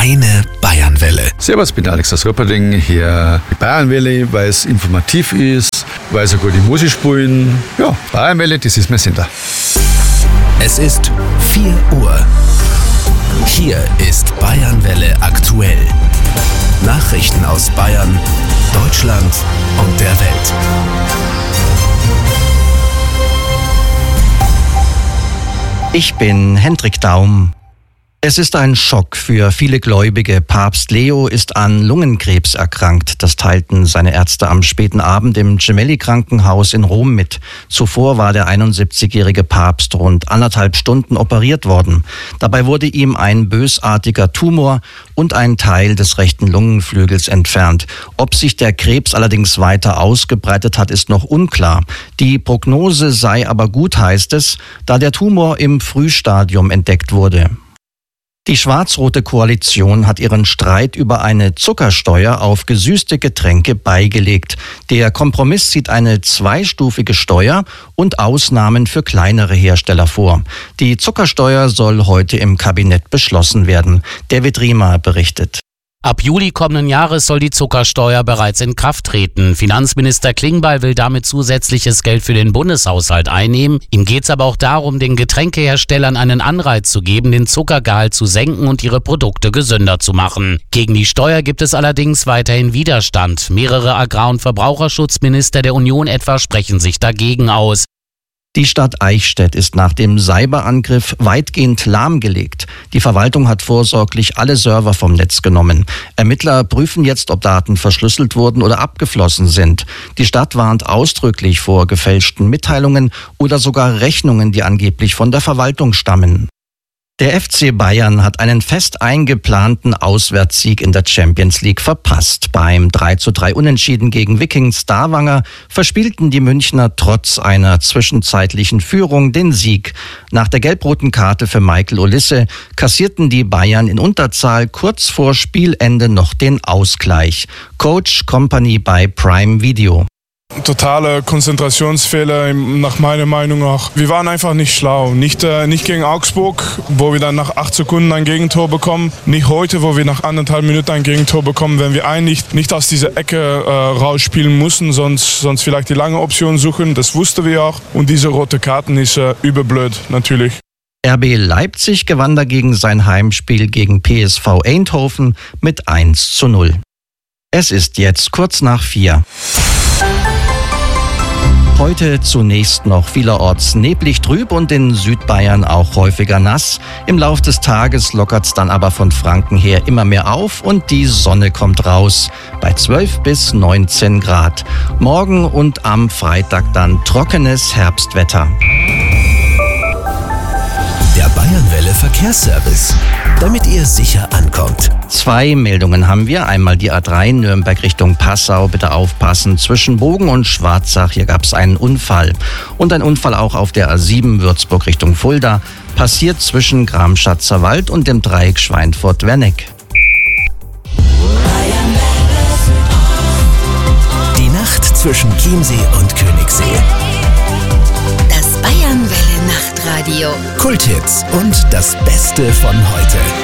Deine Bayernwelle. Servus, ich bin Alex aus Röperding. Hier die Bayernwelle, weil es informativ ist, weil sie gute Musik spielen. Ja, Bayernwelle, das ist mein Sender. Es ist 4 Uhr. Hier ist Bayernwelle aktuell. Nachrichten aus Bayern, Deutschland und der Welt. Ich bin Hendrik Daum. Es ist ein Schock für viele Gläubige. Papst Leo ist an Lungenkrebs erkrankt. Das teilten seine Ärzte am späten Abend im Gemelli-Krankenhaus in Rom mit. Zuvor war der 71-jährige Papst rund 1,5 Stunden operiert worden. Dabei wurde ihm ein bösartiger Tumor und ein Teil des rechten Lungenflügels entfernt. Ob sich der Krebs allerdings weiter ausgebreitet hat, ist noch unklar. Die Prognose sei aber gut, heißt es, da der Tumor im Frühstadium entdeckt wurde. Die schwarz-rote Koalition hat ihren Streit über eine Zuckersteuer auf gesüßte Getränke beigelegt. Der Kompromiss sieht eine zweistufige Steuer und Ausnahmen für kleinere Hersteller vor. Die Zuckersteuer soll heute im Kabinett beschlossen werden. David Riemer berichtet. Ab Juli kommenden Jahres soll die Zuckersteuer bereits in Kraft treten. Finanzminister Klingbeil will damit zusätzliches Geld für den Bundeshaushalt einnehmen. Ihm geht es aber auch darum, den Getränkeherstellern einen Anreiz zu geben, den Zuckergehalt zu senken und ihre Produkte gesünder zu machen. Gegen die Steuer gibt es allerdings weiterhin Widerstand. Mehrere Agrar- und Verbraucherschutzminister der Union etwa sprechen sich dagegen aus. Die Stadt Eichstätt ist nach dem Cyberangriff weitgehend lahmgelegt. Die Verwaltung hat vorsorglich alle Server vom Netz genommen. Ermittler prüfen jetzt, ob Daten verschlüsselt wurden oder abgeflossen sind. Die Stadt warnt ausdrücklich vor gefälschten Mitteilungen oder sogar Rechnungen, die angeblich von der Verwaltung stammen. Der FC Bayern hat einen fest eingeplanten Auswärtssieg in der Champions League verpasst. Beim 3:3 Unentschieden gegen Wiking Stavanger verspielten die Münchner trotz einer zwischenzeitlichen Führung den Sieg. Nach der gelb-roten Karte für Michael Olise kassierten die Bayern in Unterzahl kurz vor Spielende noch den Ausgleich. Coach Company bei Prime Video. Totale Konzentrationsfehler, nach meiner Meinung auch. Wir waren einfach nicht schlau. Nicht gegen Augsburg, wo wir dann nach 8 Sekunden ein Gegentor bekommen. Nicht heute, wo wir nach 1,5 Minuten ein Gegentor bekommen, wenn wir eigentlich nicht aus dieser Ecke rausspielen mussten, sonst vielleicht die lange Option suchen. Das wussten wir auch. Und diese rote Karten ist überblöd, natürlich. RB Leipzig gewann dagegen sein Heimspiel gegen PSV Eindhoven mit 1:0. Es ist jetzt kurz nach 4. Heute zunächst noch vielerorts neblig trüb und in Südbayern auch häufiger nass. Im Lauf des Tages lockert's dann aber von Franken her immer mehr auf und die Sonne kommt raus bei 12 bis 19 Grad. Morgen und am Freitag dann trockenes Herbstwetter. Der Bayernwelle Verkehrsservice, damit ihr sicher ankommt. 2 Meldungen haben wir. Einmal die A3 Nürnberg Richtung Passau. Bitte aufpassen. Zwischen Bogen und Schwarzach, hier gab es einen Unfall. Und ein Unfall auch auf der A7 Würzburg Richtung Fulda. Passiert zwischen Gramschatzer Wald und dem Dreieck Schweinfurt-Werneck. Die Nacht zwischen Chiemsee und Königssee. Das Bayernwelle Nachtradio. Kulthits und das Beste von heute.